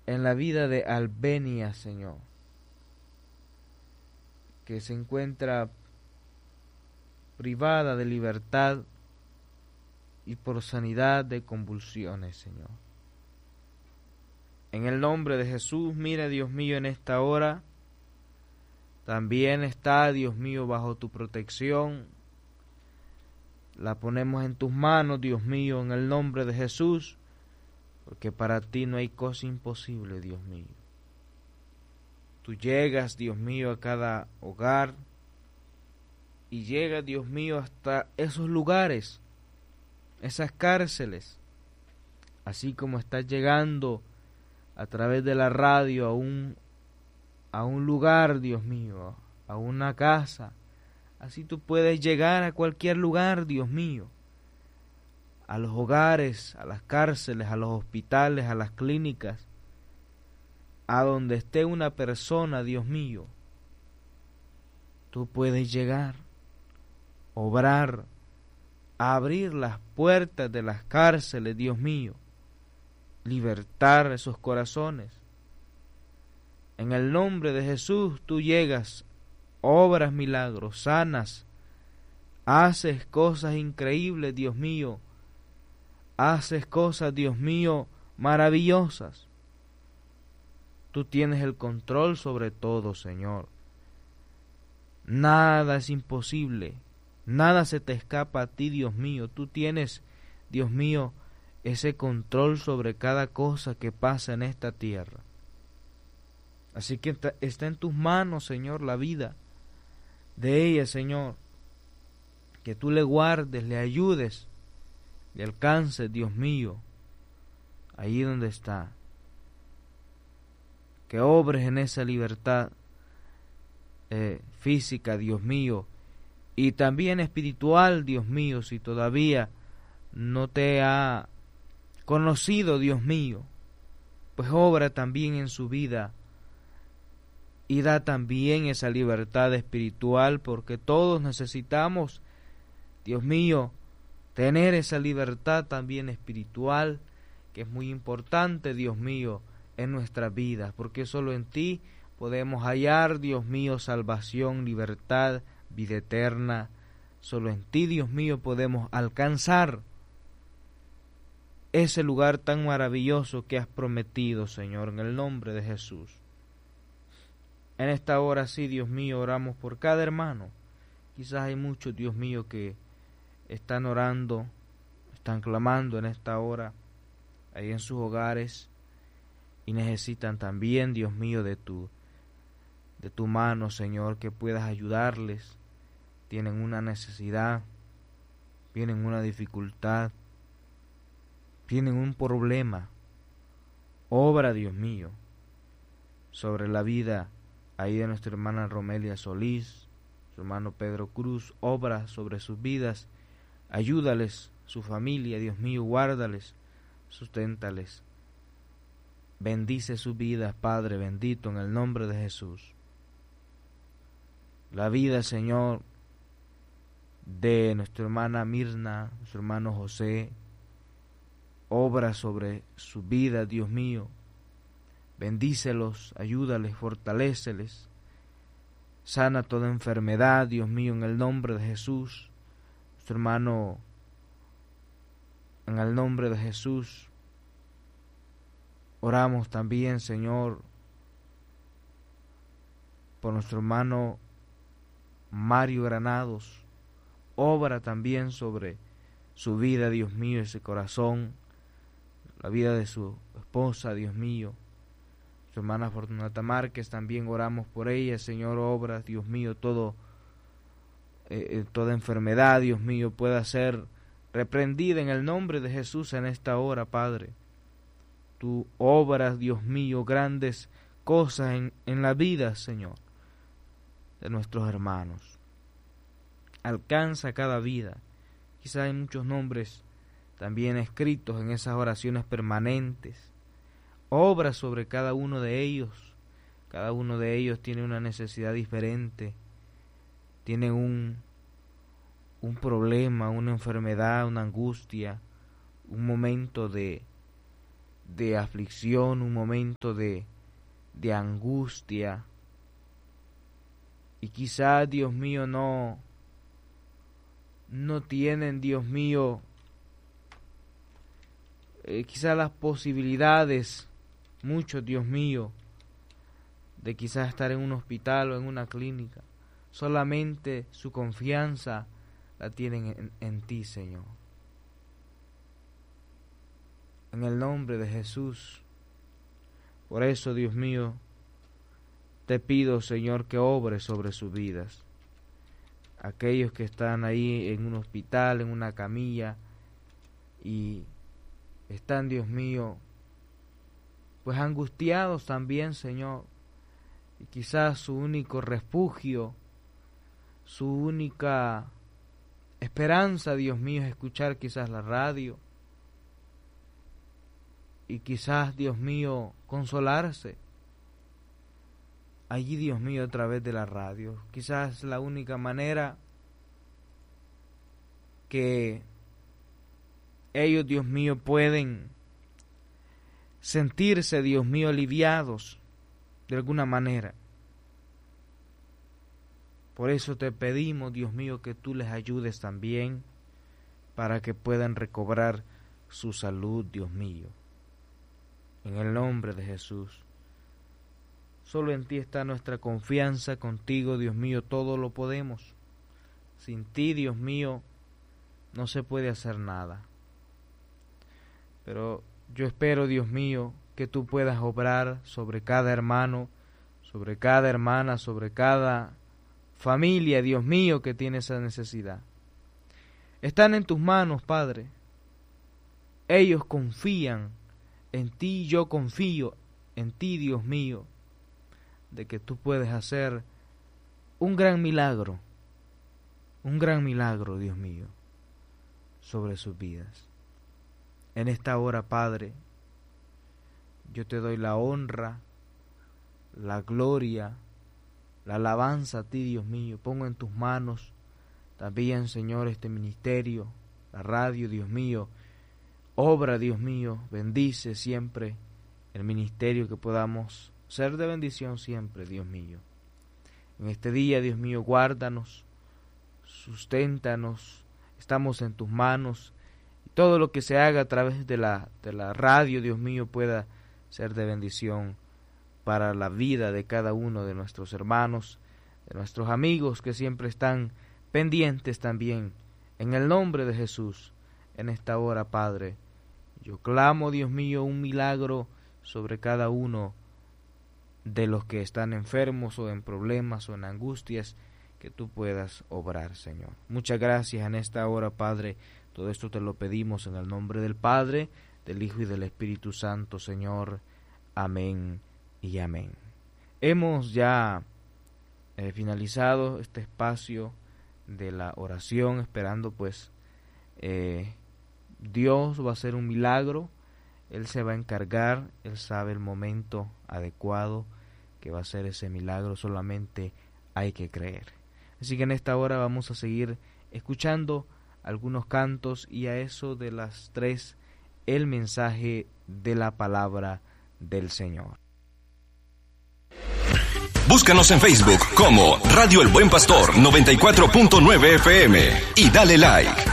en la vida de Albenia, Señor, que se encuentra privada de libertad y por sanidad de convulsiones, Señor. En el nombre de Jesús, mira, Dios mío, en esta hora, también está, Dios mío, bajo tu protección. La ponemos en tus manos, Dios mío, en el nombre de Jesús, porque para ti no hay cosa imposible, Dios mío. Tú llegas, Dios mío, a cada hogar y llegas, Dios mío, hasta esos lugares, esas cárceles, así como estás llegando a través de la radio a un lugar, Dios mío, a una casa. Así tú puedes llegar a cualquier lugar, Dios mío, a los hogares, a las cárceles, a los hospitales, a las clínicas, a donde esté una persona, Dios mío. Tú puedes llegar, obrar, abrir las puertas de las cárceles, Dios mío, libertar esos corazones. En el nombre de Jesús tú llegas, obras milagros, sanas, haces cosas increíbles, Dios mío, haces cosas, Dios mío, maravillosas. Tú tienes el control sobre todo, Señor. Nada es imposible, nada se te escapa a ti, Dios mío. Tú tienes, Dios mío, ese control sobre cada cosa que pasa en esta tierra. Así que está en tus manos, Señor, la vida de ella, Señor. Que tú le guardes, le ayudes, le alcances, Dios mío, ahí donde está. Que obres en esa libertad física, Dios mío, y también espiritual, Dios mío, si todavía no te ha conocido, Dios mío, pues obra también en su vida y da también esa libertad espiritual, porque todos necesitamos, Dios mío, tener esa libertad también espiritual, que es muy importante, Dios mío, en nuestras vidas, porque solo en ti podemos hallar, Dios mío, salvación, libertad, vida eterna. Solo en ti, Dios mío, podemos alcanzar ese lugar tan maravilloso que has prometido, Señor, en el nombre de Jesús. En esta hora, sí, Dios mío, oramos por cada hermano. Quizás hay muchos, Dios mío, que están orando, están clamando en esta hora, ahí en sus hogares, y necesitan también, Dios mío, de tu mano, Señor, que puedas ayudarles. Tienen una necesidad, tienen una dificultad, tienen un problema. Obra, Dios mío, sobre la vida ahí de nuestra hermana Romelia Solís, su hermano Pedro Cruz. Obra sobre sus vidas, ayúdales, su familia, Dios mío, guárdales, susténtales. Bendice sus vidas, Padre bendito, en el nombre de Jesús. La vida, Señor, de nuestra hermana Mirna, nuestro hermano José, obra sobre su vida, Dios mío. Bendícelos, ayúdales, fortaléceles. Sana toda enfermedad, Dios mío, en el nombre de Jesús. Nuestro hermano, en el nombre de Jesús, oramos también, Señor, por nuestro hermano Mario Granados. Obra también sobre su vida, Dios mío, ese corazón, la vida de su esposa, Dios mío. Su hermana Fortunata Márquez, también oramos por ella, Señor. Obra, Dios mío, toda enfermedad, Dios mío, pueda ser reprendida en el nombre de Jesús en esta hora, Padre. Tú obras, Dios mío, grandes cosas en la vida, Señor, de nuestros hermanos. Alcanza cada vida. Quizás hay muchos nombres también escritos en esas oraciones permanentes. Obra sobre cada uno de ellos. Cada uno de ellos tiene una necesidad diferente. Tiene un problema, una enfermedad, una angustia, un momento de de aflicción, un momento de angustia. Y quizás, Dios mío, no tienen, Dios mío, quizás las posibilidades, muchos, Dios mío, de quizás estar en un hospital o en una clínica. Solamente su confianza la tienen en ti, Señor. En el nombre de Jesús. Por eso, Dios mío, te pido, Señor, que obres sobre sus vidas. Aquellos que están ahí en un hospital, en una camilla, y están, Dios mío, pues angustiados también, Señor. Y quizás su único refugio, su única esperanza, Dios mío, es escuchar quizás la radio. Y quizás, Dios mío, consolarse allí, Dios mío, a través de la radio. Quizás la única manera que ellos, Dios mío, pueden sentirse, Dios mío, aliviados de alguna manera. Por eso te pedimos, Dios mío, que tú les ayudes también para que puedan recobrar su salud, Dios mío. En el nombre de Jesús. Solo en ti está nuestra confianza, contigo, Dios mío, todo lo podemos. Sin ti, Dios mío, no se puede hacer nada. Pero yo espero, Dios mío, que tú puedas obrar sobre cada hermano, sobre cada hermana, sobre cada familia, Dios mío, que tiene esa necesidad. Están en tus manos, Padre. Ellos confían en ti, yo confío en ti, Dios mío, de que tú puedes hacer un gran milagro, Dios mío, sobre sus vidas. En esta hora, Padre, yo te doy la honra, la gloria, la alabanza a ti, Dios mío. Pongo en tus manos también, Señor, este ministerio, la radio, Dios mío. Obra, Dios mío, bendice siempre el ministerio, que podamos ser de bendición siempre, Dios mío. En este día, Dios mío, guárdanos, susténtanos, estamos en tus manos. Y todo lo que se haga a través de la radio, Dios mío, pueda ser de bendición para la vida de cada uno de nuestros hermanos, de nuestros amigos que siempre están pendientes también. En el nombre de Jesús, en esta hora, Padre, yo clamo, Dios mío, un milagro sobre cada uno de los que están enfermos o en problemas o en angustias, que tú puedas obrar, Señor. Muchas gracias en esta hora, Padre. Todo esto te lo pedimos en el nombre del Padre, del Hijo y del Espíritu Santo, Señor. Amén y amén. Hemos ya finalizado este espacio de la oración, esperando pues Dios va a hacer un milagro. Él se va a encargar, Él sabe el momento adecuado que va a ser ese milagro, solamente hay que creer. Así que en esta hora vamos a seguir escuchando algunos cantos, y a eso de las 3 el mensaje de la palabra del Señor. Búscanos en Facebook como Radio El Buen Pastor 94.9 FM y dale like.